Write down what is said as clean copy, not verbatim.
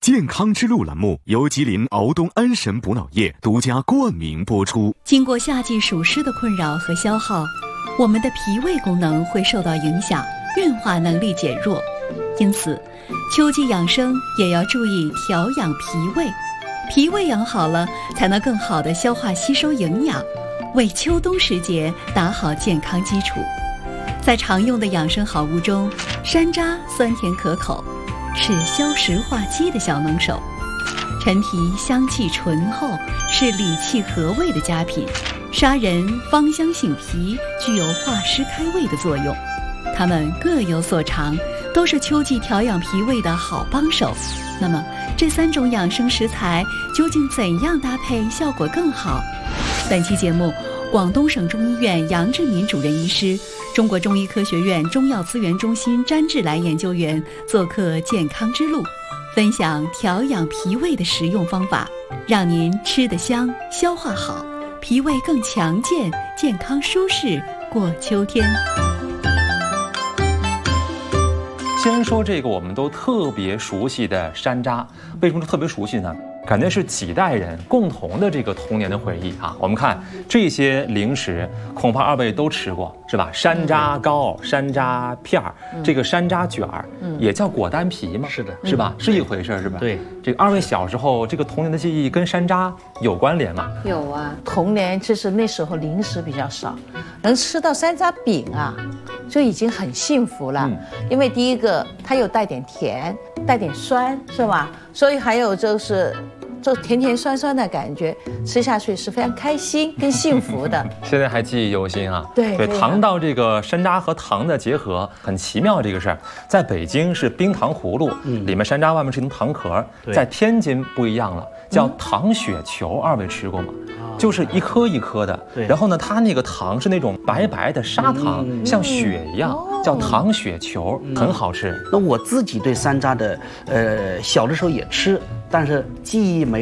健康之路栏目由吉林敖东安神补脑液独家冠名播出。 经过夏季暑湿的困扰和消耗，我们的脾胃功能会受到影响，运化能力减弱。因此，秋季养生也要注意调养脾胃。脾胃养好了，才能更好地消化吸收营养，为秋冬时节打好健康基础。在常用的养生好物中，山楂酸甜可口，是消食化积的小能手；陈皮香气醇厚，是理气和胃的佳品；砂仁芳香性脾，具有化湿开胃的作用。它们各有所长，都是秋季调养脾胃的好帮手。那么，这3种养生食材究竟怎样搭配效果更好？本期节目，广东省中医院杨志民主任医师、中国中医科学院中药资源中心詹志来研究员做客健康之路，分享调养脾胃的实用方法，让您吃得香，消化好，脾胃更强健，健康舒适过秋天。 先说这个我们都特别熟悉的山楂，为什么特别熟悉呢？感觉是几代人共同的这个童年的回忆啊！我们看这些零食，恐怕2位都吃过，是吧？山楂糕、山楂片儿，这个山楂卷儿，也叫果丹皮嘛？ 是的， 是吧？是一回事是吧？ 对， 这个2位小时候这个童年的记忆跟山楂有关联吗？ 有啊，童年其实那时候零食比较少，能吃到山楂饼啊，就已经很幸福了。因为第一个它有带点甜，带点酸，是吧？所以还有就是这甜甜酸酸的感觉，吃下去是非常开心跟幸福的。 现在还记忆犹新啊！ 对， 糖到这个山楂和糖的结合很奇妙，这个事儿在北京是冰糖葫芦，里面山楂，外面是一层糖壳。在天津不一样了，叫糖雪球，2位吃过吗？就是一颗一颗的，然后呢，它那个糖是那种白白的砂糖，像雪一样，叫糖雪球，很好吃。 那我自己对山楂的，小的时候也吃，但是记忆没